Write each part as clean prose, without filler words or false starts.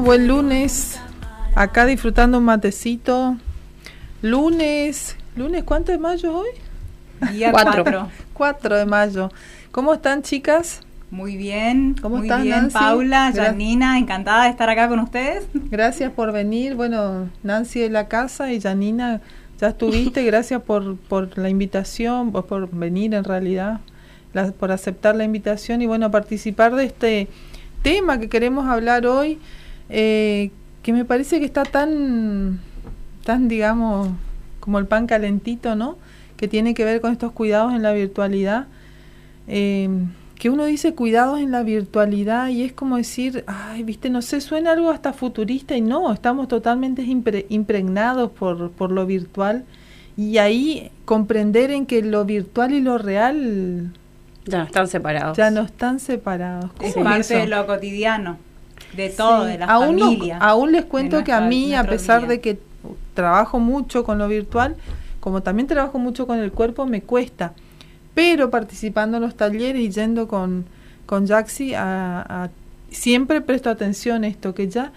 Buen lunes, acá disfrutando un matecito. Lunes, ¿cuánto de mayo hoy? Día 4. 4 de mayo. ¿Cómo están, chicas? Muy bien, ¿Cómo muy están, bien, Nancy? Paula, Janina, encantada de estar acá con ustedes. Gracias por venir. Bueno, Nancy de la casa y Janina, ya estuviste. Gracias por la invitación, por venir en realidad, por aceptar la invitación y bueno, participar de este tema que queremos hablar hoy. Que me parece que está tan digamos como el pan calentito, ¿no? Que tiene que ver con estos cuidados en la virtualidad, que uno dice cuidados en la virtualidad y es como decir, ay, viste, no sé, suena algo hasta futurista y no, estamos totalmente impregnados por lo virtual y ahí comprender en que lo virtual y lo real ya no están separados. Es parte de lo cotidiano. De todo, sí, de la familia. Aún les cuento que a mí, a pesar de que trabajo mucho con lo virtual, como también trabajo mucho con el cuerpo, me cuesta. Pero participando en los talleres y yendo con Jaxi, siempre presto atención a esto, que ya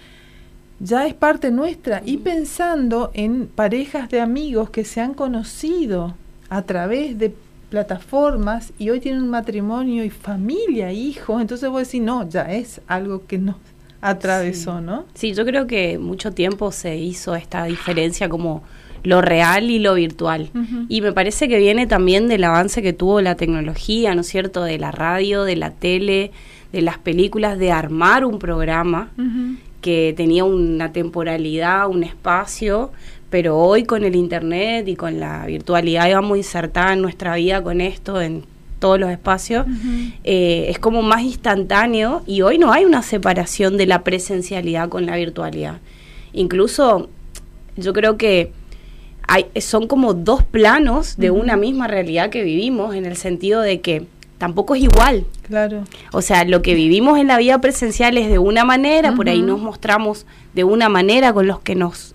es parte nuestra. Y pensando en parejas de amigos que se han conocido a través de plataformas y hoy tienen un matrimonio y familia, hijos, entonces vos decís, no, ya es algo que nos atravesó, sí. ¿no? Sí, yo creo que mucho tiempo se hizo esta diferencia como lo real y lo virtual. Uh-huh. Y me parece que viene también del avance que tuvo la tecnología, ¿no es cierto?, de la radio, de la tele, de las películas, de armar un programa uh-huh. que tenía una temporalidad, un espacio, pero hoy con el internet y con la virtualidad vamos insertada en nuestra vida con esto, en todos los espacios, uh-huh. Es como más instantáneo y hoy no hay una separación de la presencialidad con la virtualidad. Incluso yo creo que son como dos planos de uh-huh. una misma realidad que vivimos, en el sentido de que tampoco es igual. Claro. O sea, lo que vivimos en la vida presencial es de una manera, uh-huh. por ahí nos mostramos de una manera con los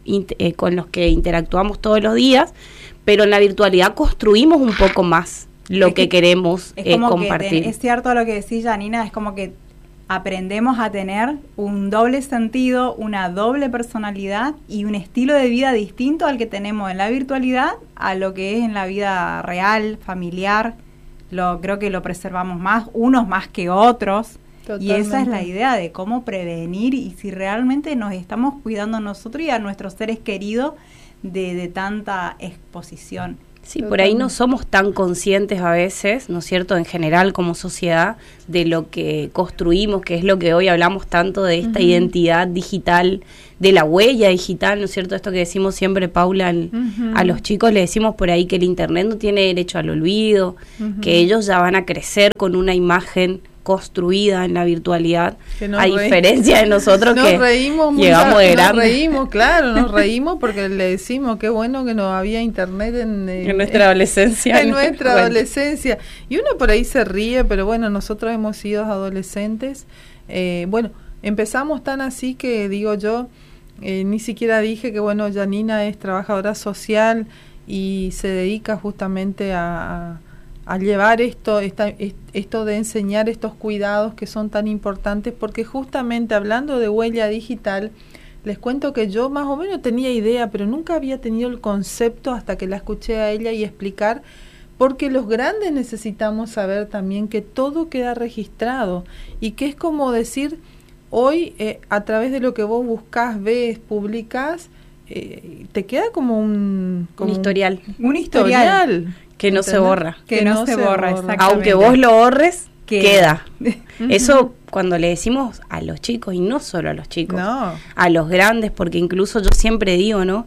que interactuamos todos los días, pero en la virtualidad construimos un poco más lo que queremos compartir. Es cierto lo que decís, Janina, es como que aprendemos a tener un doble sentido, una doble personalidad y un estilo de vida distinto al que tenemos en la virtualidad a lo que es en la vida real, familiar. Creo que lo preservamos más, unos más que otros. Totalmente. Y esa es la idea de cómo prevenir y si realmente nos estamos cuidando nosotros y a nuestros seres queridos de tanta exposición. Sí, por ahí no somos tan conscientes a veces, ¿no es cierto?, en general como sociedad, de lo que construimos, que es lo que hoy hablamos tanto de esta uh-huh. identidad digital, de la huella digital, ¿no es cierto?, esto que decimos siempre, Paula, uh-huh. a los chicos le decimos por ahí que el internet no tiene derecho al olvido, uh-huh. que ellos ya van a crecer con una imagen construida en la virtualidad, a diferencia de nosotros que llegamos de grande. Nos reímos porque le decimos qué bueno que no había internet en nuestra adolescencia. En nuestra adolescencia. Y uno por ahí se ríe, pero bueno, nosotros hemos sido adolescentes. Bueno, empezamos tan así que digo yo, ni siquiera dije que bueno, Janina es trabajadora social y se dedica justamente a llevar esto de enseñar estos cuidados que son tan importantes, porque justamente hablando de huella digital, les cuento que yo más o menos tenía idea, pero nunca había tenido el concepto hasta que la escuché a ella y explicar, porque los grandes necesitamos saber también que todo queda registrado y que es como decir, hoy a través de lo que vos buscás, ves, publicás, te queda como un historial. Un historial. Que no se borra. Que no se borra, exactamente. Aunque vos lo borres, queda. Uh-huh. Eso cuando le decimos a los chicos, y no solo a los chicos, a los grandes, porque incluso yo siempre digo, ¿no?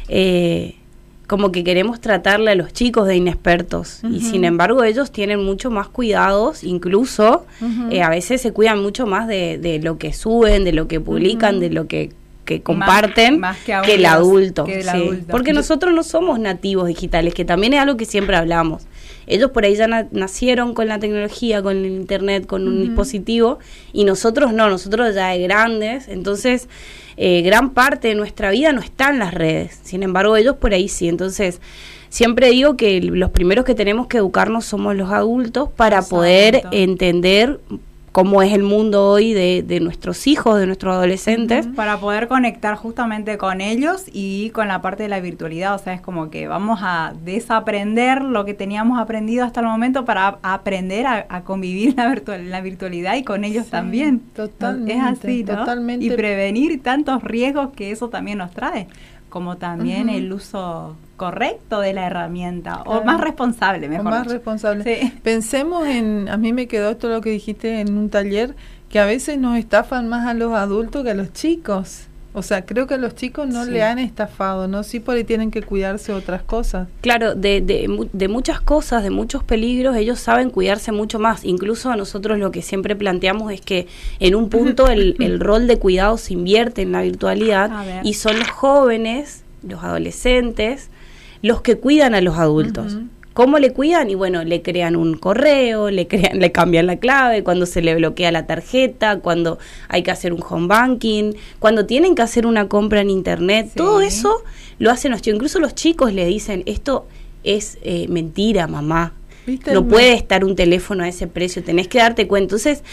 Como que queremos tratarle a los chicos de inexpertos, uh-huh. y sin embargo ellos tienen mucho más cuidados, incluso uh-huh. A veces se cuidan mucho más de lo que suben, de lo que publican, uh-huh. de lo que comparten más que el adulto, sí. Porque nosotros no somos nativos digitales, que también es algo que siempre hablamos. Ellos por ahí ya nacieron con la tecnología, con el internet, con un dispositivo, y nosotros no, nosotros ya de grandes, entonces gran parte de nuestra vida no está en las redes, sin embargo ellos por ahí sí. Entonces siempre digo que los primeros que tenemos que educarnos somos los adultos para poder entender cómo es el mundo hoy de nuestros hijos, de nuestros adolescentes. Para poder conectar justamente con ellos y con la parte de la virtualidad. O sea, es como que vamos a desaprender lo que teníamos aprendido hasta el momento para aprender a convivir en la virtualidad y con ellos también. Totalmente. Es así, ¿no? Totalmente. Y prevenir tantos riesgos que eso también nos trae, como también el uso correcto de la herramienta, o más responsable, mejor más dicho. responsable. Sí. Pensemos a mí me quedó esto lo que dijiste en un taller, que a veces nos estafan más a los adultos que a los chicos. O sea, creo que a los chicos no le han estafado, ¿no? Sí, por ahí tienen que cuidarse de otras cosas. Claro, de muchas cosas, de muchos peligros, ellos saben cuidarse mucho más. Incluso a nosotros lo que siempre planteamos es que en un punto el rol de cuidado se invierte en la virtualidad y son los jóvenes, los adolescentes, los que cuidan a los adultos. ¿Cómo le cuidan? Y bueno, le crean un correo, le cambian la clave, cuando se le bloquea la tarjeta, cuando hay que hacer un home banking, cuando tienen que hacer una compra en internet, todo eso lo hacen los chicos. Incluso los chicos le dicen, esto es mentira, mamá. No puede estar un teléfono a ese precio, tenés que darte cuenta. Entonces,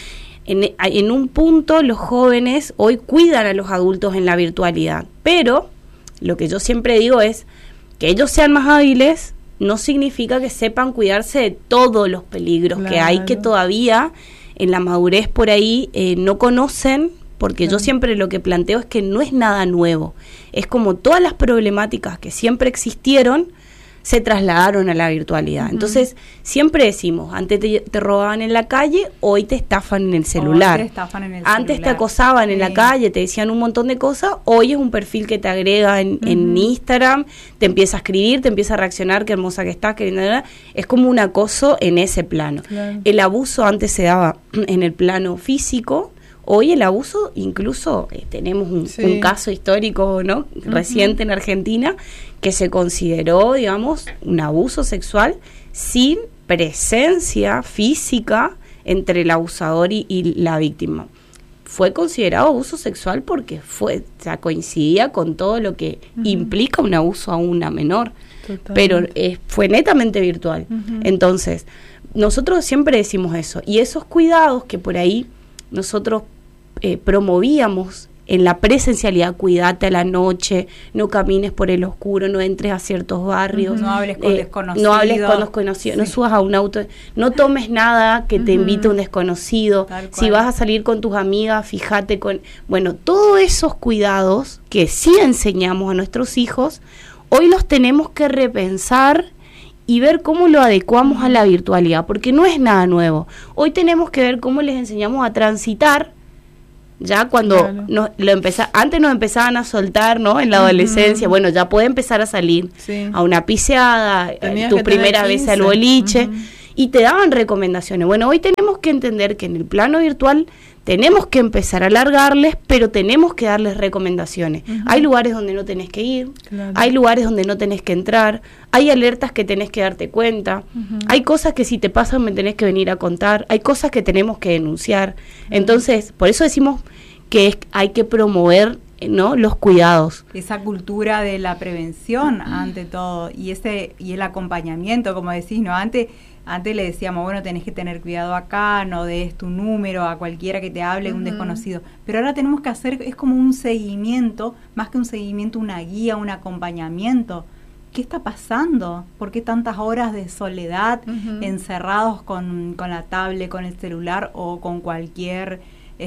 en un punto los jóvenes hoy cuidan a los adultos en la virtualidad, pero lo que yo siempre digo es que ellos sean más hábiles, no significa que sepan cuidarse de todos los peligros que hay, que todavía en la madurez por ahí no conocen, porque yo siempre lo que planteo es que no es nada nuevo. Es como todas las problemáticas que siempre existieron, se trasladaron a la virtualidad. Entonces, siempre decimos, antes te robaban en la calle, hoy te estafan en el celular. Antes te acosaban en la calle, te decían un montón de cosas, hoy es un perfil que te agrega en Instagram, te empieza a escribir, te empieza a reaccionar, qué hermosa que estás, es como un acoso en ese plano. El abuso antes se daba en el plano físico. Hoy el abuso, incluso tenemos un caso histórico, ¿no? Reciente en Argentina, que se consideró, digamos, un abuso sexual sin presencia física entre el abusador y la víctima. Fue considerado abuso sexual porque coincidía con todo lo que implica un abuso a una menor. Totalmente. Pero fue netamente virtual. Entonces, nosotros siempre decimos eso. Y esos cuidados que por ahí nosotros promovíamos en la presencialidad, cuídate a la noche, no camines por el oscuro, no entres a ciertos barrios, no hables con desconocidos, no subas a un auto, no tomes nada que te invite un desconocido, si vas a salir con tus amigas, fíjate todos esos cuidados que sí enseñamos a nuestros hijos, hoy los tenemos que repensar y ver cómo lo adecuamos a la virtualidad, porque no es nada nuevo. Hoy tenemos que ver cómo les enseñamos a transitar, ya cuando antes nos empezaban a soltar, ¿no? En la adolescencia, ya puede empezar a salir a una piseada, tu primera vez al boliche, y te daban recomendaciones. Bueno, hoy tenemos que entender que en el plano virtual tenemos que empezar a alargarles, pero tenemos que darles recomendaciones. Hay lugares donde no tenés que ir, hay lugares donde no tenés que entrar, hay alertas que tenés que darte cuenta, hay cosas que si te pasan me tenés que venir a contar, hay cosas que tenemos que denunciar. Entonces, por eso decimos que hay que promover, ¿no?, los cuidados. Esa cultura de la prevención ante todo, y el acompañamiento, como decís, ¿no? Antes le decíamos, tenés que tener cuidado acá, no des tu número a cualquiera que te hable, un desconocido. Pero ahora tenemos que hacer, es como un seguimiento, más que un seguimiento, una guía, un acompañamiento. ¿Qué está pasando? ¿Por qué tantas horas de soledad encerrados con la tablet, con el celular o con cualquier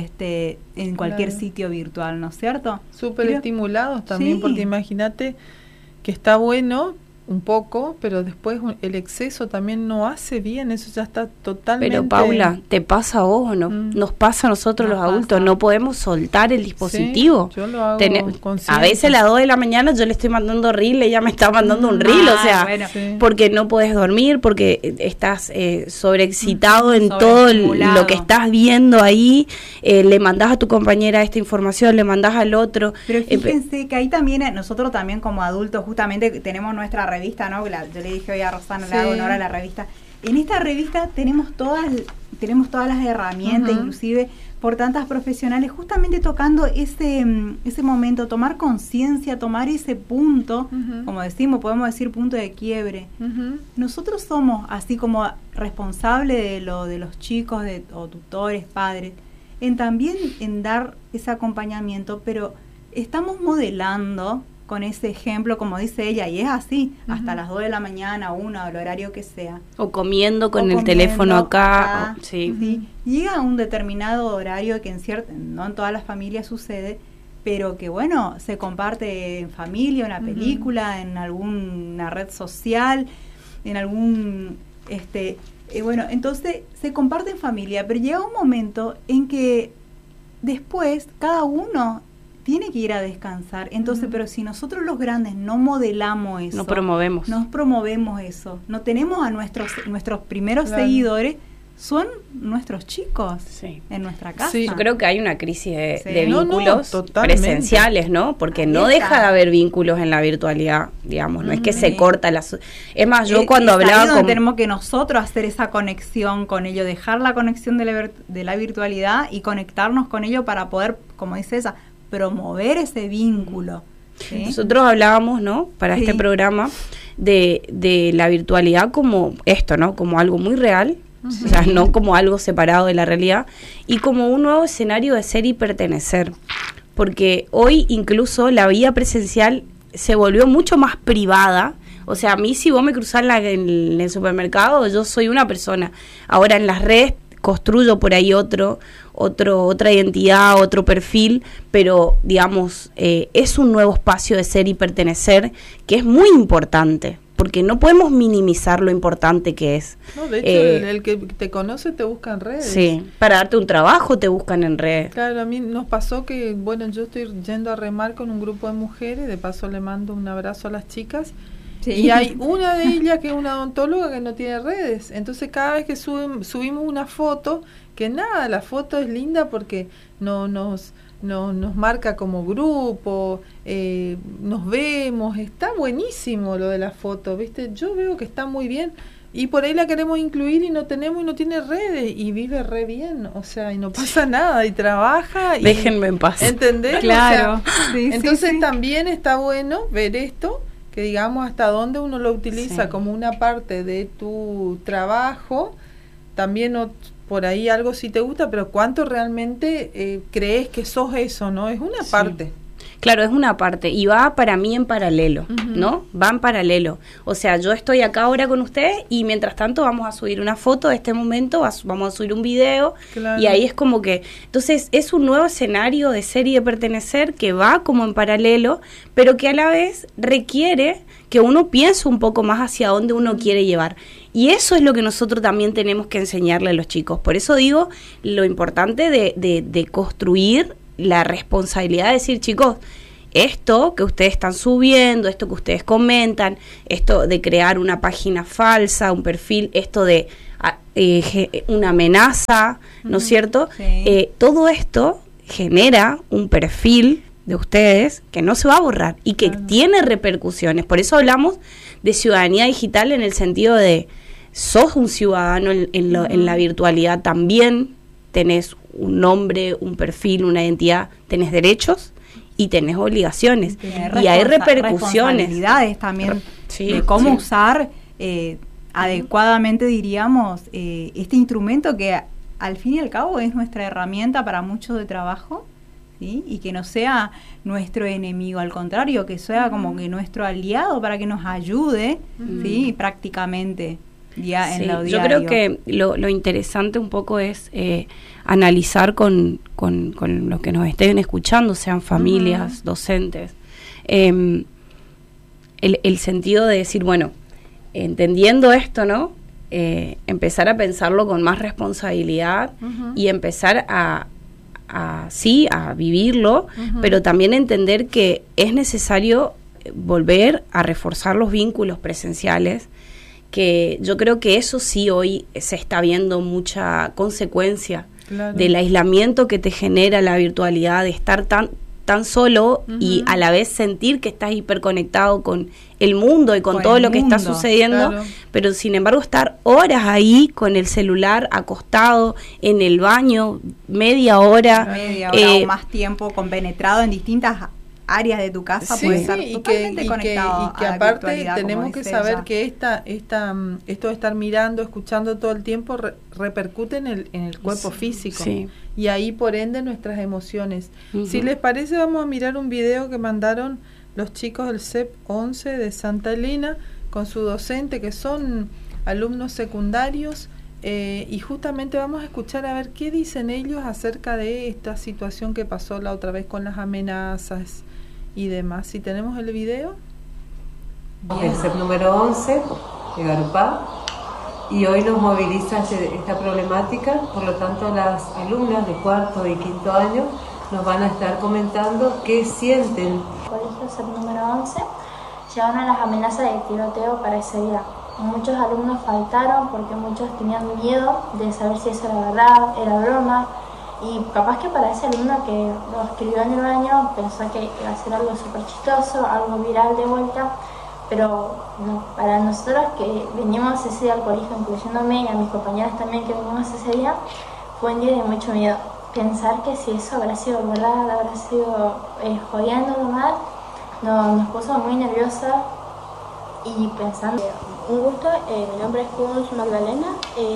en cualquier sitio virtual, ¿no es cierto? Súper estimulados también, porque imagínate que está bueno un poco, pero después el exceso también no hace bien, eso ya está totalmente... Pero Paula, ¿te pasa a vos o no? Nos pasa a nosotros los adultos, no podemos soltar el dispositivo. Sí, yo lo hago a veces a las 2 de la mañana yo le estoy mandando reel, ella me está mandando un reel, porque no podés dormir, porque estás sobreexcitado en todo lo que estás viendo ahí, le mandás a tu compañera esta información, le mandás al otro. Pero fíjense que ahí también, nosotros también como adultos, justamente tenemos nuestra revista, ¿no? Yo le dije hoy a Rosana, le hago honor a la revista. En esta revista tenemos todas las herramientas, inclusive por tantas profesionales, justamente tocando ese momento, tomar conciencia, tomar ese punto, como decimos, podemos decir punto de quiebre. Nosotros somos, así como responsables de los chicos, o tutores, padres, también en dar ese acompañamiento, pero estamos modelando con ese ejemplo, como dice ella, y es así, hasta las 2 de la mañana, 1, el horario que sea. O comiendo con el teléfono acá. Sí. Llega a un determinado horario que no en todas las familias sucede, pero que bueno, se comparte en familia, una película, en alguna red social, en algún... bueno, entonces se comparte en familia, pero llega un momento en que después cada uno tiene que ir a descansar. Entonces, pero si nosotros los grandes no modelamos eso, no promovemos eso, no tenemos a nuestros primeros seguidores, son nuestros chicos en nuestra casa. Sí. Yo creo que hay una crisis de vínculos presenciales, ¿no? Porque no deja de haber vínculos en la virtualidad, digamos, no es que se corta Es más, yo cuando hablaba tenemos que nosotros hacer esa conexión con ellos, dejar la conexión de la virtualidad y conectarnos con ellos para poder, como dice ella, promover ese vínculo. ¿Sí? Nosotros hablábamos, ¿no? Para este programa de la virtualidad como esto, ¿no? Como algo muy real, o sea, no como algo separado de la realidad, y como un nuevo escenario de ser y pertenecer. Porque hoy incluso la vida presencial se volvió mucho más privada. O sea, a mí si vos me cruzás en el supermercado, yo soy una persona. Ahora en las redes construyo por ahí otra identidad, otro perfil, pero digamos, es un nuevo espacio de ser y pertenecer que es muy importante, porque no podemos minimizar lo importante que es. No, de hecho, el que te conoce te busca en redes. Sí, para darte un trabajo te buscan en redes. Claro, a mí nos pasó que, bueno, yo estoy yendo a remar con un grupo de mujeres, de paso le mando un abrazo a las chicas. Sí. Y hay una de ellas que es una odontóloga que no tiene redes. Entonces cada vez que subimos una foto, que nada, la foto es linda porque nos marca como grupo, nos vemos, está buenísimo lo de la foto, ¿viste? Yo veo que está muy bien y por ahí la queremos incluir y no tiene redes y vive re bien, o sea, y no pasa nada y trabaja. Déjenme en paz. ¿Entendés? Claro. O sea, entonces también está bueno ver esto, que digamos hasta dónde uno lo utiliza como una parte de tu trabajo, también por ahí algo sí te gusta, pero cuánto realmente crees que sos eso, ¿no? Es una parte. Claro, es una parte y va para mí en paralelo, ¿no? Va en paralelo. O sea, yo estoy acá ahora con ustedes y mientras tanto vamos a subir una foto de este momento, vamos a subir un video y ahí es como que... Entonces es un nuevo escenario de ser y de pertenecer que va como en paralelo, pero que a la vez requiere que uno piense un poco más hacia dónde uno quiere llevar. Y eso es lo que nosotros también tenemos que enseñarle a los chicos. Por eso digo lo importante de construir la responsabilidad de decir, chicos, esto que ustedes están subiendo, esto que ustedes comentan, esto de crear una página falsa, un perfil, esto de una amenaza, ¿no es cierto? Sí. Todo esto genera un perfil de ustedes que no se va a borrar y que tiene repercusiones. Por eso hablamos de ciudadanía digital en el sentido de sos un ciudadano en la virtualidad, también tenés un nombre, un perfil, una identidad, tenés derechos y tenés obligaciones. Y hay repercusiones. Responsabilidades también de cómo usar adecuadamente, diríamos, este instrumento que al fin y al cabo es nuestra herramienta para mucho de trabajo, ¿sí? Y que no sea nuestro enemigo, al contrario, que sea como que nuestro aliado para que nos ayude, ¿sí? Prácticamente. En lo diario. Yo creo que lo interesante un poco es analizar con los que nos estén escuchando, sean familias, docentes, el sentido de decir, bueno, entendiendo esto, ¿no? Empezar a pensarlo con más responsabilidad y empezar a vivirlo, pero también entender que es necesario volver a reforzar los vínculos presenciales, que yo creo que eso sí hoy se está viendo mucha consecuencia del aislamiento que te genera la virtualidad, de estar tan solo y a la vez sentir que estás hiperconectado con el mundo y con todo lo que está sucediendo, claro. Pero sin embargo estar horas ahí con el celular acostado en el baño, media hora o más tiempo compenetrado en distintas áreas de tu casa, puede estar totalmente conectado. Y que aparte tenemos que saber que esto de estar mirando, escuchando todo el tiempo repercute en el cuerpo físico, y ahí por ende nuestras emociones. Si les parece, vamos a mirar un video que mandaron los chicos del CEP 11 de Santa Elena con su docente, que son alumnos secundarios, y justamente vamos a escuchar a ver qué dicen ellos acerca de esta situación que pasó la otra vez con las amenazas y demás. Si tenemos el video. El CEP número 11 de Garupá, y hoy nos moviliza esta problemática, por lo tanto las alumnas de cuarto y quinto año nos van a estar comentando qué sienten. Colegio CEP número 11 llegaron las amenazas de tiroteo para ese día. Muchos alumnos faltaron porque muchos tenían miedo de saber si eso era verdad, era broma, y capaz que para ese alumno que lo escribió en el baño pensó que iba a ser algo súper chistoso, algo viral de vuelta, pero no, para nosotros que venimos ese día al colegio, incluyéndome y a mis compañeras también que venimos ese día, fue un día de mucho miedo. Pensar que si eso habrá sido verdad, habrá sido jodiendo nomás, nos puso muy nerviosa y pensando. Un gusto, mi nombre es Kunz Magdalena.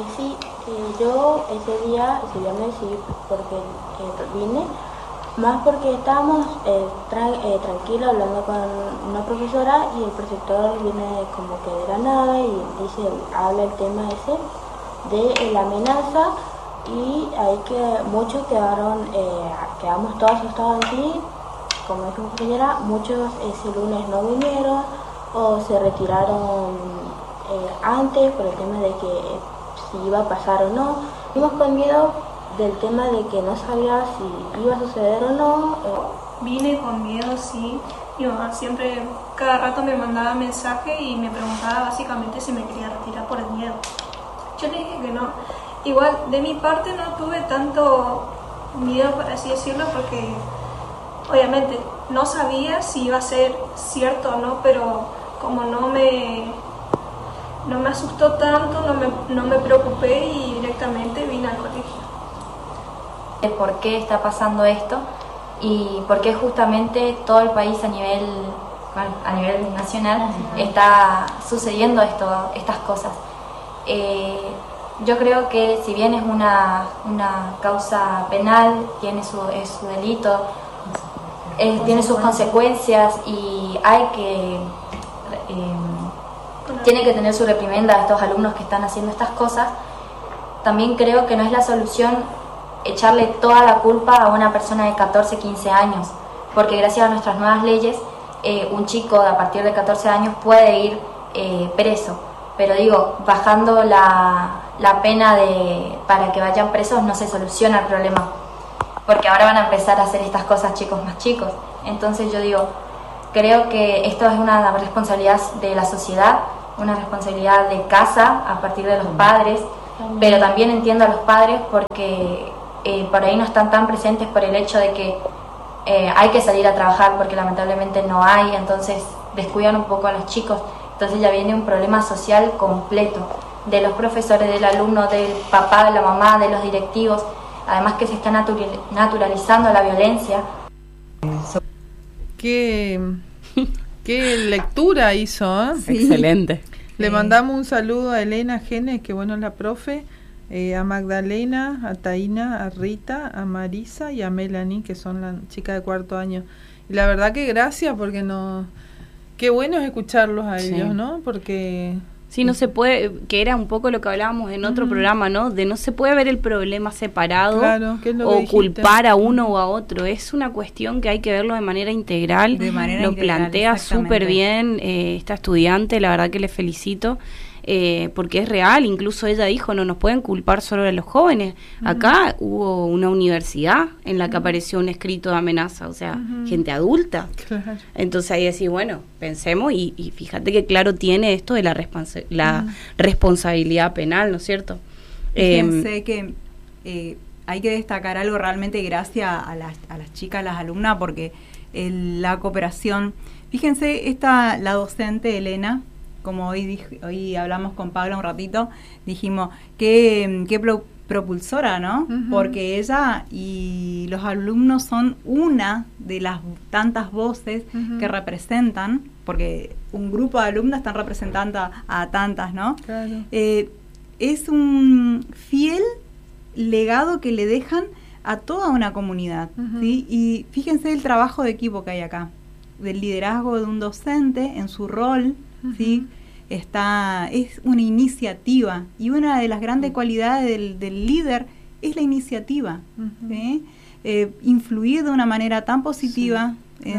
Yo ese viernes sí, porque vine, más porque estábamos tranquilos hablando con una profesora y el preceptor viene como que de la nada y habla el tema ese de la amenaza, y ahí que muchos quedamos todos asustados aquí, como dijo mi compañera, muchos ese lunes no vinieron o se retiraron antes por el tema de que si iba a pasar o no. Vimos con miedo del tema de que no sabía si iba a suceder o no. Vine con miedo, sí. Mi mamá siempre, cada rato me mandaba mensaje y me preguntaba básicamente si me quería retirar por el miedo. Yo le dije que no. Igual, de mi parte no tuve tanto miedo, por así decirlo, porque obviamente no sabía si iba a ser cierto o no, pero como no me asustó tanto, no me preocupé y directamente vine al colegio. ¿Por qué está pasando esto? Y por qué justamente todo el país a nivel nacional está sucediendo estas cosas. Yo creo que si bien es una causa penal, tiene su delito, tiene sus consecuencias y tiene que tener su reprimenda a estos alumnos que están haciendo estas cosas, también creo que no es la solución echarle toda la culpa a una persona de 14, 15 años, porque gracias a nuestras nuevas leyes, un chico a partir de 14 años puede ir preso, pero digo, bajando la pena para que vayan presos no se soluciona el problema, porque ahora van a empezar a hacer estas cosas chicos más chicos. Entonces yo digo, creo que esto es una responsabilidad de la sociedad, una responsabilidad de casa a partir de los padres, pero también entiendo a los padres porque por ahí no están tan presentes por el hecho de que hay que salir a trabajar porque lamentablemente no hay, entonces descuidan un poco a los chicos. Entonces ya viene un problema social completo de los profesores, del alumno, del papá, de la mamá, de los directivos, además que se está naturalizando la violencia. Qué lectura hizo, ¿eh? Sí. Excelente. Le mandamos un saludo a Elena Genes, que bueno es la profe, a Magdalena, a Taina, a Rita, a Marisa y a Melanie, que son las chicas de cuarto año. Y la verdad que gracias, porque qué bueno es escucharlos a ellos, ¿no? Porque sí, no se puede, que era un poco lo que hablábamos en otro programa, ¿no? De no se puede ver el problema separado, claro, ¿qué es lo o que dijiste? Culpar a uno o a otro. Es una cuestión que hay que verlo de manera integral. Lo plantea súper bien esta estudiante, la verdad que le felicito. Porque es real, incluso ella dijo, no nos pueden culpar solo a los jóvenes. Acá hubo una universidad en la que apareció un escrito de amenaza, o sea, gente adulta. Claro. Entonces ahí decís, bueno, pensemos y fíjate que claro tiene esto de la responsabilidad penal, ¿no es cierto? Fíjense que hay que destacar algo realmente gracias a las chicas, a las alumnas, porque la cooperación, fíjense, la docente Elena, como hoy hablamos con Paula un ratito, dijimos que propulsora, ¿no? Uh-huh. Porque ella y los alumnos son una de las tantas voces uh-huh. que representan, porque un grupo de alumnas están representando a tantas, ¿no? Claro. Es un fiel legado que le dejan a toda una comunidad, uh-huh. ¿sí? Y fíjense el trabajo de equipo que hay acá, del liderazgo de un docente en su rol, uh-huh. ¿sí? Es una iniciativa, y una de las grandes cualidades del líder es la iniciativa, uh-huh. ¿sí? Influir de una manera tan positiva sí,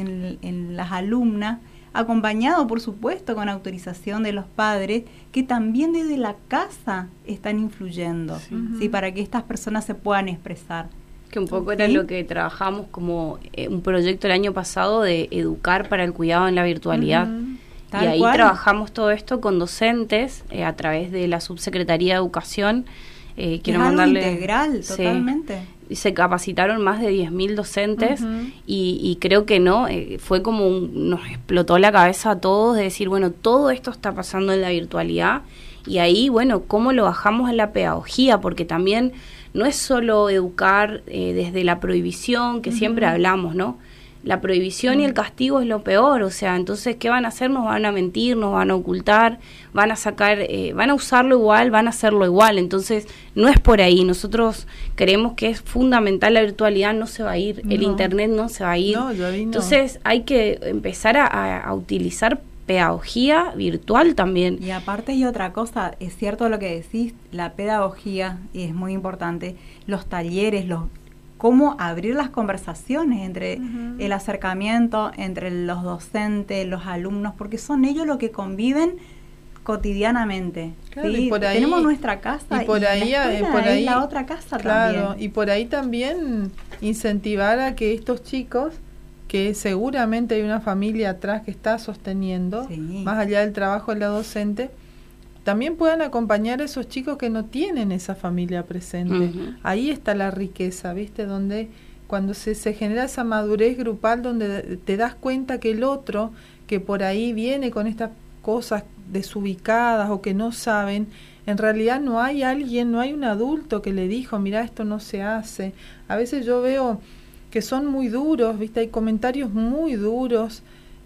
en las alumnas, acompañado por supuesto con autorización de los padres, que también desde la casa están influyendo, sí. ¿sí? Para que estas personas se puedan expresar. Que un poco era lo que trabajamos como un proyecto el año pasado de educar para el cuidado en la virtualidad. Uh-huh. Y ahí trabajamos todo esto con docentes a través de la Subsecretaría de Educación. Quiero mandarle integral, totalmente. Y se capacitaron más de 10.000 docentes uh-huh. y creo que fue como nos explotó la cabeza a todos de decir, bueno, todo esto está pasando en la virtualidad y ahí, bueno, ¿cómo lo bajamos en la pedagogía? Porque también no es solo educar desde la prohibición que uh-huh. siempre hablamos, ¿no? La prohibición y el castigo es lo peor, o sea, entonces, ¿qué van a hacer? Nos van a mentir, nos van a ocultar, van a sacar, van a usarlo igual, van a hacerlo igual, entonces, no es por ahí. Nosotros creemos que es fundamental la virtualidad, no se va a ir, el internet no se va a ir, entonces hay que empezar a utilizar pedagogía virtual también. Y aparte hay otra cosa, es cierto lo que decís, la pedagogía, y es muy importante, los talleres, cómo abrir las conversaciones entre uh-huh. el acercamiento entre los docentes, los alumnos, porque son ellos los que conviven cotidianamente. Claro, ¿sí? Y por ahí, tenemos nuestra casa y por ahí, es la otra casa claro, también. Y por ahí también incentivar a que estos chicos, que seguramente hay una familia atrás que está sosteniendo, sí. más allá del trabajo de la docente, también puedan acompañar a esos chicos que no tienen esa familia presente. Uh-huh. Ahí está la riqueza, ¿viste? Donde cuando se genera esa madurez grupal, donde te das cuenta que el otro, que por ahí viene con estas cosas desubicadas o que no saben, en realidad no hay un adulto que le dijo, mira, esto no se hace. A veces yo veo que son muy duros, ¿viste? Hay comentarios muy duros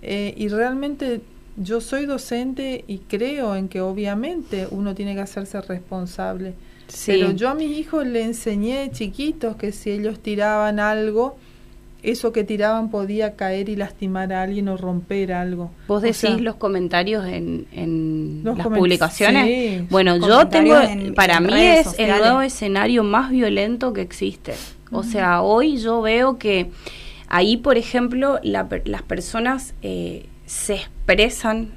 y realmente... Yo soy docente y creo en que obviamente uno tiene que hacerse responsable. Sí. Pero yo a mis hijos le enseñé chiquitos que si ellos tiraban algo, eso que tiraban podía caer y lastimar a alguien o romper algo. ¿Vos decís los comentarios en las publicaciones? Sí. Bueno, yo tengo, para mí es el nuevo escenario más violento que existe. Uh-huh. O sea, hoy yo veo que ahí, por ejemplo, las personas... se expresan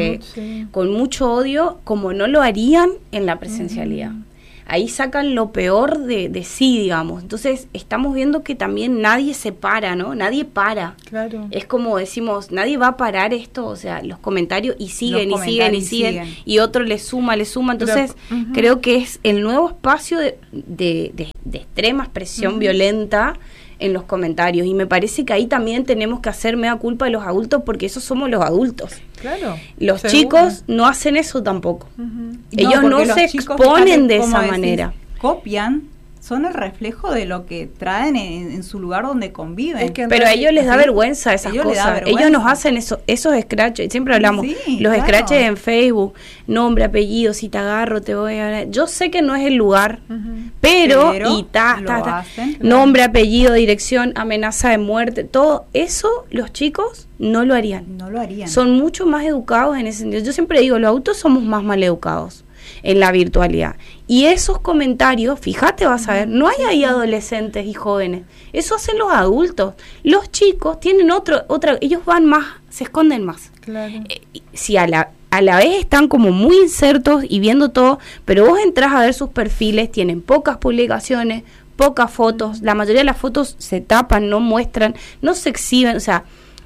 con mucho odio como no lo harían en la presencialidad. Uh-huh. Ahí sacan lo peor de sí, digamos. Entonces estamos viendo que también nadie se para, ¿no? Nadie para. Claro. Es como decimos, nadie va a parar esto, o sea, los comentarios y siguen y siguen y otro le suma. Entonces uh-huh. creo que es el nuevo espacio de extrema expresión uh-huh. violenta en los comentarios, y me parece que ahí también tenemos que hacer mea culpa de los adultos, porque esos somos los adultos. Claro. Los chicos no hacen eso tampoco. Uh-huh. Ellos no se exponen de esa manera. Copian, son el reflejo de lo que traen en su lugar donde conviven. Pero a ellos les da vergüenza esas cosas. Ellos nos hacen esos scratches, siempre hablamos, los scratches en Facebook, nombre, apellido, si te agarro, te voy a... Yo sé que no es el lugar, uh-huh. pero hacen, claro. Nombre, apellido, dirección, amenaza de muerte, todo eso los chicos no lo harían. No lo harían. Son mucho más educados en ese sentido. Yo siempre digo, los adultos somos más mal educados en la virtualidad. Y esos comentarios, fíjate, vas a ver, no hay ahí adolescentes y jóvenes. Eso hacen los adultos. Los chicos tienen otra, ellos van más, se esconden más. Claro. Si a la vez están como muy insertos y viendo todo, pero vos entras a ver sus perfiles, tienen pocas publicaciones, pocas fotos, la mayoría de las fotos se tapan, no muestran, no se exhiben, o sea,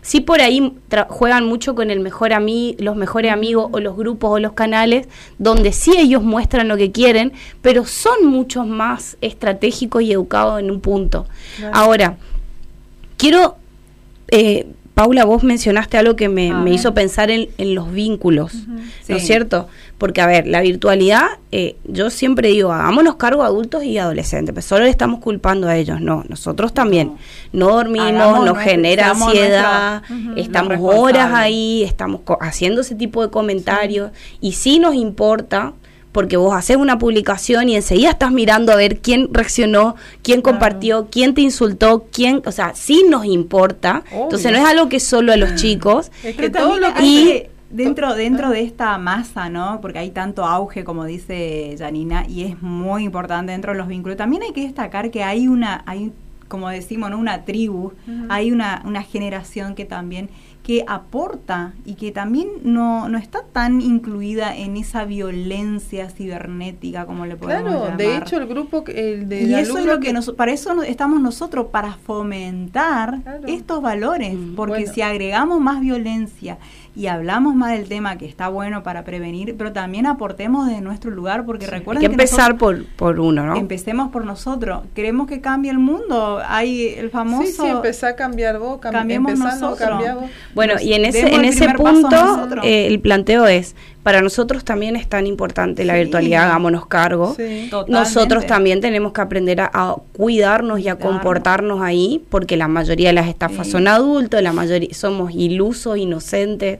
sí por ahí juegan mucho con el los mejores amigos o los grupos o los canales, donde sí ellos muestran lo que quieren, pero son muchos más estratégicos y educados en un punto. Claro. Ahora, quiero... Paula, vos mencionaste algo que me hizo pensar en los vínculos, ¿no es cierto? Porque, a ver, la virtualidad, yo siempre digo, hagámonos cargo adultos y adolescentes, pero solo le estamos culpando a ellos, no, nosotros también. No dormimos, nos genera ansiedad, estamos horas ahí, estamos haciendo ese tipo de comentarios, y sí nos importa, porque vos haces una publicación y enseguida estás mirando a ver quién reaccionó, quién compartió, quién te insultó, o sea, sí nos importa. Obvio. Entonces no es algo que solo a los chicos. Es que todo lo que dentro de esta masa, ¿no? Porque hay tanto auge, como dice Janina, y es muy importante dentro de los vínculos. También hay que destacar que hay como decimos, ¿no? Una tribu, hay una generación que también que aporta y que también no está tan incluida en esa violencia cibernética, como le podemos llamar. De hecho el grupo y eso es lo que para eso estamos nosotros, para fomentar estos valores, porque si agregamos más violencia y hablamos más del tema, que está bueno para prevenir, pero también aportemos de nuestro lugar, porque recuerden hay que empezar por uno, ¿no? Empecemos por nosotros. Queremos que cambie el mundo. Hay el famoso... Sí, empezá a cambiar vos, cambiemos nosotros. Cambiar vos. Bueno, y en ese punto el planteo es, para nosotros también es tan importante la virtualidad, hagámonos cargo. Sí. Nosotros también tenemos que aprender a cuidarnos y a comportarnos ahí, porque la mayoría de las estafas son adultos, la mayoría somos ilusos, inocentes,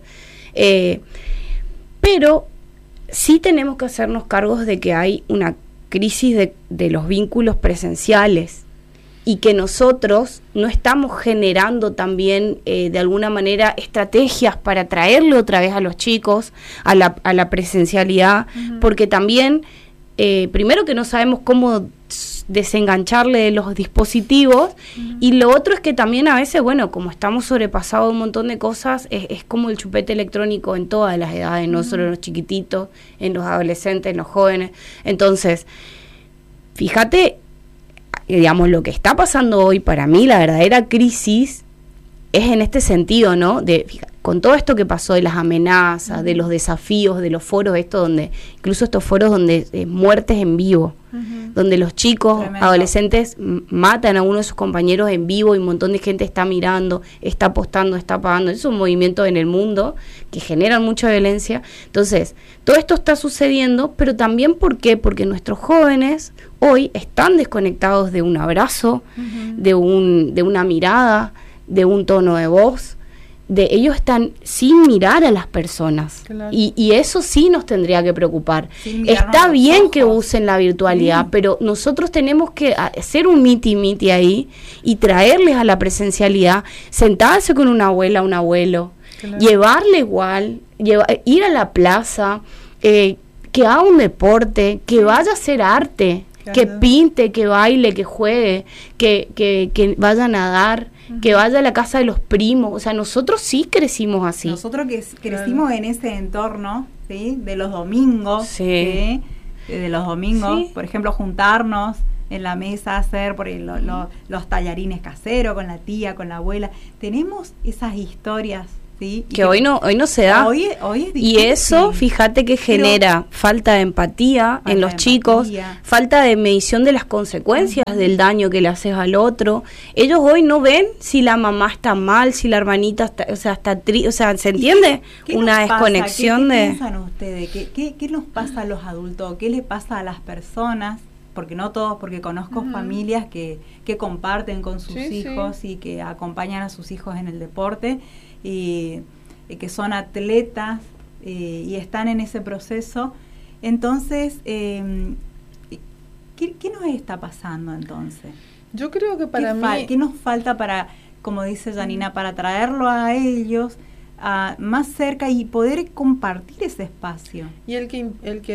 pero sí tenemos que hacernos cargos de que hay una crisis de los vínculos presenciales, y que nosotros no estamos generando también de alguna manera estrategias para traerle otra vez a los chicos a la presencialidad, porque también primero que no sabemos cómo desengancharle de los dispositivos, y lo otro es que también a veces, bueno, como estamos sobrepasados un montón de cosas, es como el chupete electrónico en todas las edades, no solo en los chiquititos, en los adolescentes, en los jóvenes. Entonces, fíjate, digamos, lo que está pasando hoy, para mí la verdadera crisis es en este sentido, ¿no? Con todo esto que pasó de las amenazas, de los desafíos, de los foros, incluso estos foros donde muertes en vivo, donde los chicos, adolescentes matan a uno de sus compañeros en vivo y un montón de gente está mirando, está apostando, está pagando. Es un movimiento en el mundo que generan mucha violencia. Entonces, todo esto está sucediendo, pero también ¿por qué? Porque nuestros jóvenes hoy están desconectados de un abrazo, de una mirada, de un tono de voz. Ellos están sin mirar a las personas, y eso sí nos tendría que preocupar. Está bien que usen la virtualidad, pero nosotros tenemos que hacer un miti ahí y traerles a la presencialidad, sentarse con una abuela, un abuelo, llevarle igual, ir a la plaza, que haga un deporte, que vaya a hacer arte, que pinte, que baile, que juegue, que vaya a nadar, que vaya a la casa de los primos. O sea, nosotros sí crecimos así. Nosotros que crecimos en ese entorno, ¿sí? De los domingos, ¿sí? De los domingos, por ejemplo, juntarnos en la mesa, hacer los tallarines caseros con la tía, con la abuela. Tenemos esas historias, ¿sí? Que hoy no se da. Hoy es difícil. Y eso, fíjate que genera falta de empatía en los chicos, falta de medición de las consecuencias del daño que le haces al otro. Ellos hoy no ven si la mamá está mal, si la hermanita está triste, o sea, ¿se entiende? Una desconexión ¿Qué piensan ustedes? ¿Qué nos pasa a los adultos? ¿Qué le pasa a las personas? Porque no todos, porque conozco familias que comparten con sus hijos y que acompañan a sus hijos en el deporte, y que son atletas y están en ese proceso. Entonces, ¿qué nos está pasando entonces? Yo creo que para mí... ¿Qué nos falta para, como dice Janina, para traerlo a ellos más cerca y poder compartir ese espacio? Y el que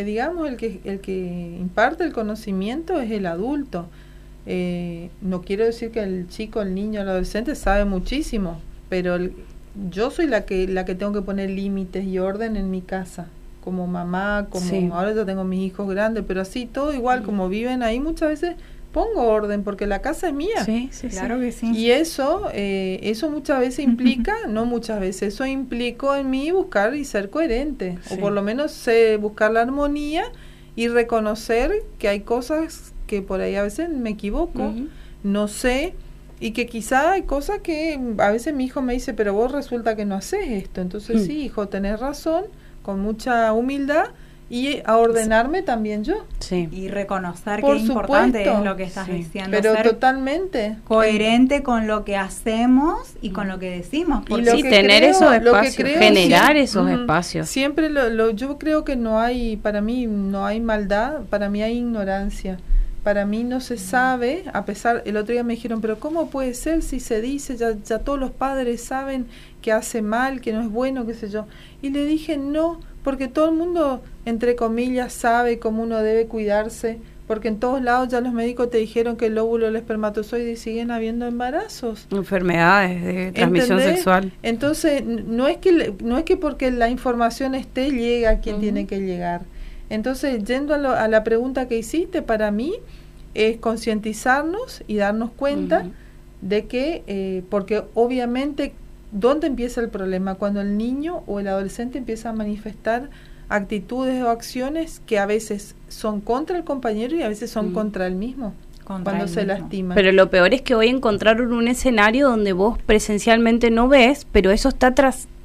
imparte el conocimiento es el adulto. No quiero decir que el chico, el niño, el adolescente sabe muchísimo, pero yo soy la que tengo que poner límites y orden en mi casa, como mamá, ahora yo tengo mis hijos grandes, pero así todo igual, como viven ahí, muchas veces pongo orden porque la casa es mía. Sí, Claro que sí. Y eso muchas veces implica, no muchas veces, eso implicó en mí buscar y ser coherente, Sí. o por lo menos buscar la armonía y reconocer que hay cosas que por ahí a veces me equivoco, Ujú. no sé, y que quizá hay cosas que a veces mi hijo me dice, pero vos resulta que no haces esto. Entonces sí, hijo, tenés razón, con mucha humildad, y a ordenarme también yo. Sí. Y reconocer Por que es importante supuesto. es lo que estás Sí. diciendo. Pero ser totalmente. coherente con lo que hacemos y con lo que decimos. Y Porque lo Sí, que tener creo- esos lo que espacios, creo generar siempre- esos Ujú. espacios. Siempre yo creo que no hay, para mí no hay maldad, para mí hay ignorancia. Para mí no se sabe, a pesar, el otro día me dijeron, pero ¿cómo puede ser si se dice, ya todos los padres saben que hace mal, que no es bueno, qué sé yo? Y le dije, no, porque todo el mundo, entre comillas, sabe cómo uno debe cuidarse, porque en todos lados ya los médicos te dijeron que el óvulo, el espermatozoide, y siguen habiendo embarazos. Enfermedades de transmisión ¿Entendés? sexual. Entonces, no es que porque la información esté, llega a quien tiene que llegar. Entonces, yendo a la pregunta que hiciste, para mí es concientizarnos y darnos cuenta de que, porque obviamente, ¿dónde empieza el problema? Cuando el niño o el adolescente empieza a manifestar actitudes o acciones que a veces son contra el compañero y a veces son contra él mismo, Contra cuando él se mismo. lastima. Pero lo peor es que hoy encontraron un escenario donde vos presencialmente no ves, pero eso está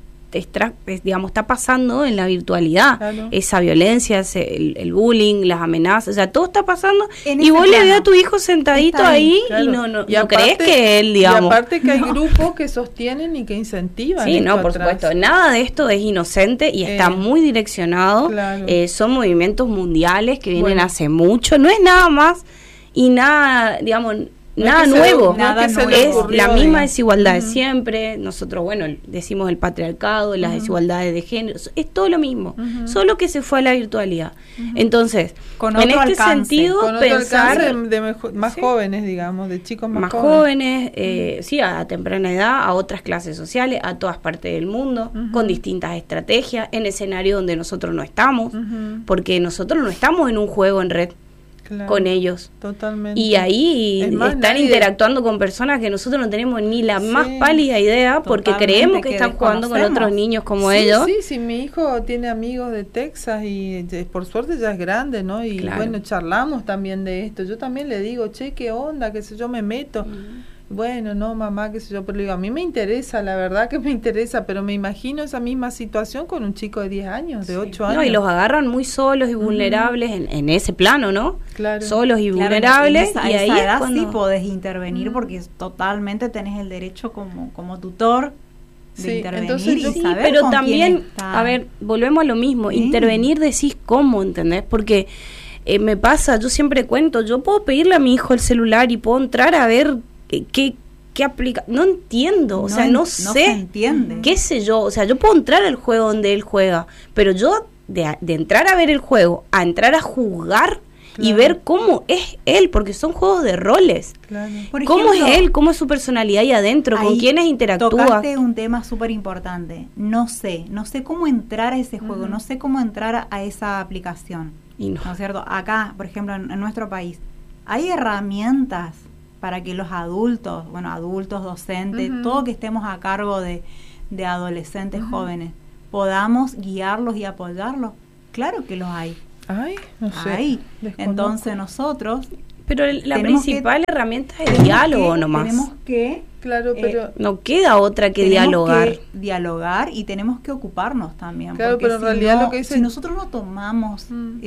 digamos, está pasando en la virtualidad. Claro. Esa violencia, el bullying, las amenazas, o sea, todo está pasando En y ese vos le ves plano. a tu hijo sentadito Está ahí, ahí Claro. y no Y no crees aparte- que él, digamos. Y aparte que hay grupos que sostienen y que incentivan. Sí, esto no, por atrás. supuesto. Nada de esto es inocente y está muy direccionado. Claro. Son movimientos mundiales que vienen Bueno. hace mucho. No es nada más y nada, digamos, No nada es que nuevo. no es que se le Es ocurrió, la misma digamos. desigualdad de siempre. Nosotros, bueno, decimos el patriarcado, las desigualdades de género. Es todo lo mismo. Solo que se fue a la virtualidad. Entonces, Con en otro este alcance. sentido, Con otro pensar alcance de más Sí. jóvenes, digamos, de chicos más jóvenes, sí, a temprana edad, a otras clases sociales, a todas partes del mundo, con distintas estrategias, en escenarios donde nosotros no estamos, porque nosotros no estamos en un juego en red Claro, con ellos. Totalmente. Y ahí Es más, están nadie- interactuando con personas que nosotros no tenemos ni la Sí, más pálida idea, porque totalmente, creemos que que están jugando con desconocemos. otros niños como Sí, ellos. Sí, mi hijo tiene amigos de Texas y por suerte ya es grande, ¿no? Y Claro. bueno, charlamos también de esto. Yo también le digo, che, ¿qué onda? ¿Qué sé yo? Me meto. Bueno, no, mamá, qué sé yo, pero le digo, a mí me interesa, la verdad que me interesa, pero me imagino esa misma situación con un chico de 10 años, de 8 años. No, y los agarran muy solos y vulnerables en ese plano, ¿no? Claro. Solos y Claro, vulnerables. en esa, y ahí esa es edad cuando... sí podés intervenir porque totalmente tenés el derecho como tutor de Sí, intervenir entonces y yo- Sí, saber pero con quién también, está. a ver, volvemos a lo mismo, Sí. intervenir decís cómo, ¿entendés? Porque me pasa, yo siempre cuento, yo puedo pedirle a mi hijo el celular y puedo entrar a ver qué aplica, no entiendo, o sea, no se sé, entiende. qué sé yo, o sea, yo puedo entrar al juego donde él juega, pero yo de entrar a ver el juego, a entrar a jugar y Claro. ver cómo es él, porque son juegos de roles. Claro. Por ¿Cómo ejemplo, es él? ¿Cómo es su personalidad ahí adentro? ¿Con ahí quiénes interactúa? Tocaste un tema súper importante. No sé cómo entrar a ese juego, no sé cómo entrar a esa aplicación. Y no. ¿No es cierto? Acá, por ejemplo, en nuestro país, hay herramientas para que los adultos, docentes, todo que estemos a cargo de adolescentes jóvenes, podamos guiarlos y apoyarlos. Claro que los hay. Ay, no sé. Hay. desconozco. Entonces nosotros Pero la tenemos principal herramienta es el tenemos diálogo que- nomás. Tenemos que Claro, pero... No queda otra que tenemos dialogar. que dialogar y tenemos que ocuparnos también. Claro, porque pero en si realidad no- lo que dice- si nosotros no tomamos Mm.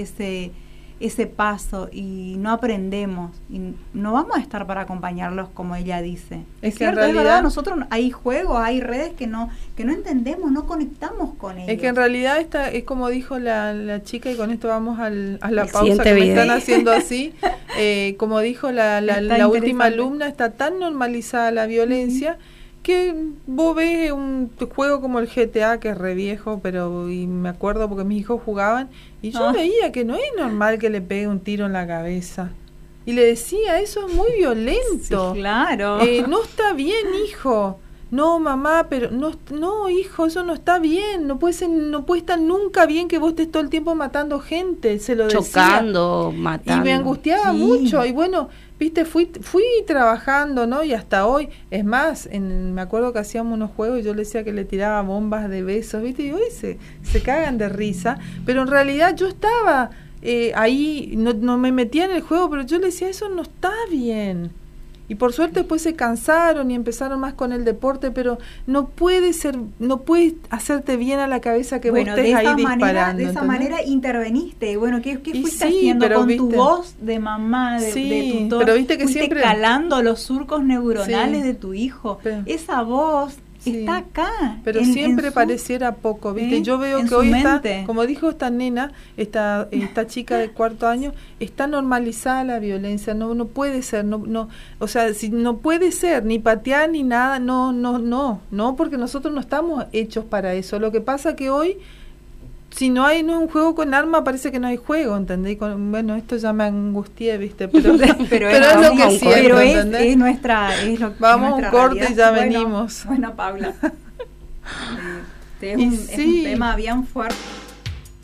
ese paso y no aprendemos, y no vamos a estar para acompañarlos como ella dice. Es Es que en cierto, es realidad- verdad, nosotros hay juegos, hay redes que no entendemos, no conectamos con ellos. Es que en realidad es como dijo la chica, y con esto vamos a la El pausa siguiente que me video. están haciendo así. Como dijo la Está última interesante. alumna, está tan normalizada la violencia que vos ves un juego como el GTA, que es re viejo, pero y me acuerdo porque mis hijos jugaban, y yo veía que no es normal que le pegue un tiro en la cabeza. Y le decía, eso es muy violento. Sí, claro. No está bien, hijo. no mamá, pero no hijo, eso no está bien, no puede estar nunca bien que vos estés todo el tiempo matando gente, se lo decía. Chocando, matando. Y me angustiaba mucho, y bueno, viste, fui trabajando, ¿no? Y hasta hoy, es más, me acuerdo que hacíamos unos juegos y yo le decía que le tiraba bombas de besos, viste, y hoy se cagan de risa, pero en realidad yo estaba ahí, no me metía en el juego, pero yo le decía, eso no está bien. Y por suerte después se cansaron y empezaron más con el deporte, pero no puede hacerte bien a la cabeza que vos estés ahí disparando. De esa manera interveniste. Bueno, ¿qué fuiste haciendo con tu voz de mamá, de tutor? Pero viste que fuiste siempre calando los surcos neuronales de tu hijo. Esa voz está acá. Pero siempre pareciera poco, ¿viste? Yo veo que hoy está, como dijo esta nena, esta chica de 4º año, está normalizada la violencia, no puede ser, o sea, si no puede ser ni patear ni nada, no, porque nosotros no estamos hechos para eso. Lo que pasa que hoy, si no es un juego con arma, parece que no hay juego, ¿entendés? Bueno, esto ya me angustié, ¿viste? Pero es lo que siento, ¿entendés? Es nuestra... Vamos a un corte y ya venimos. Bueno, Paula. Es un tema bien fuerte.